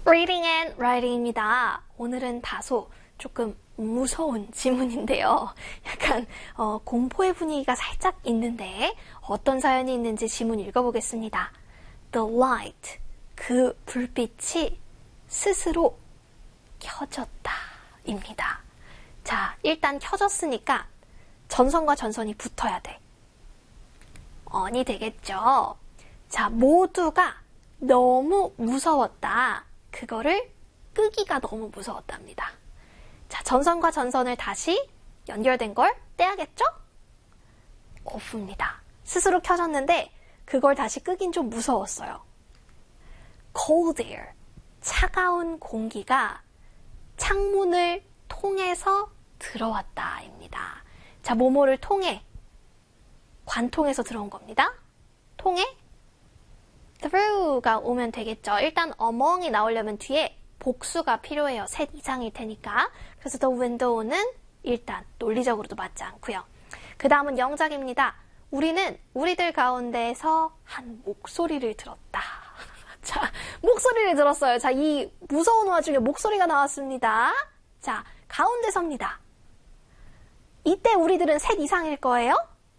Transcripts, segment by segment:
Reading and writing입니다. 오늘은 다소 조금 무서운 지문인데요. 약간 공포의 분위기가 살짝 있는데 어떤 사연이 있는지 지문 읽어보겠습니다. The light, 그 불빛이 스스로 켜졌다 입니다. 자, 일단 켜졌으니까 전선과 전선이 붙어야 돼. on이 되겠죠. 자, 모두가 너무 무서웠다. 그거를 끄기가 너무 무서웠답니다. 자, 전선과 전선을 다시 연결된 걸 떼야겠죠? off입니다. 스스로 켜졌는데 그걸 다시 끄긴 좀 무서웠어요. cold air, 차가운 공기가 창문을 통해서 들어왔다입니다. 자, 뭐뭐를 통해, 관통해서 들어온 겁니다. 통해 through가 오면 되겠죠. 일단 among이 나오려면 뒤에 복수가 필요해요. 셋 이상일 테니까. 그래서 the window는 일단 논리적으로도 맞지 않고요. 그 다음은 영작입니다. 우리는 우리들 가운데서 한 목소리를 들었다. 자, 목소리를 들었어요. 자, 이 무서운 와중에 목소리가 나왔습니다. 자, 가운데 섭니다. 이때 우리들은 셋 이상일 거예요.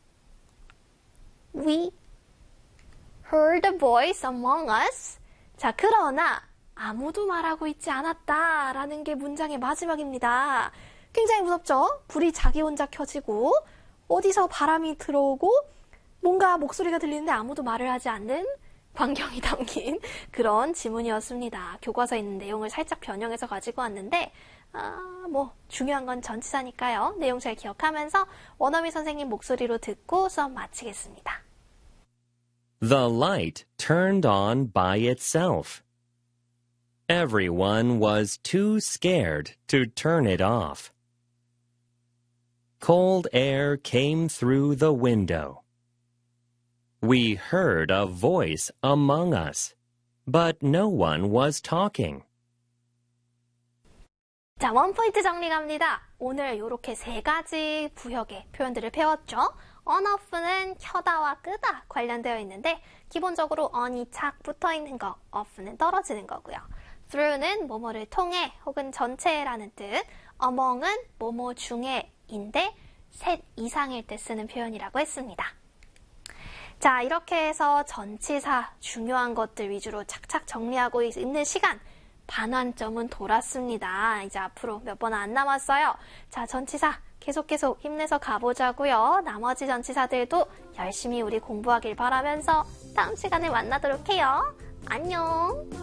We heard a voice among us. 자, 그러나 아무도 말하고 있지 않았다라는 게 문장의 마지막입니다. 굉장히 무섭죠? 불이 자기 혼자 켜지고 어디서 바람이 들어오고 뭔가 목소리가 들리는데 아무도 말을 하지 않는 광경이 담긴 그런 지문이었습니다. 교과서에 있는 내용을 살짝 변형해서 가지고 왔는데 중요한 건 전치사니까요. 내용 잘 기억하면서 원어민 선생님 목소리로 듣고 수업 마치겠습니다. The light turned on by itself. Everyone was too scared to turn it off. Cold air came through the window. We heard a voice among us, but no one was talking. 자, 원포인트 정리 갑니다. 오늘 이렇게 세 가지 부역의 표현들을 배웠죠. on off는 켜다와 끄다 관련되어 있는데 기본적으로 on이 착 붙어있는 거, off는 떨어지는 거고요. through는 뭐뭐를 통해 혹은 전체라는 뜻, among은 뭐뭐 중에인데 셋 이상일 때 쓰는 표현이라고 했습니다. 자, 이렇게 해서 전치사 중요한 것들 위주로 착착 정리하고 있는 시간, 반환점은 돌았습니다. 이제 앞으로 몇 번 안 남았어요. 자, 전치사 계속 힘내서 가보자고요. 나머지 전치사들도 열심히 우리 공부하길 바라면서 다음 시간에 만나도록 해요. 안녕!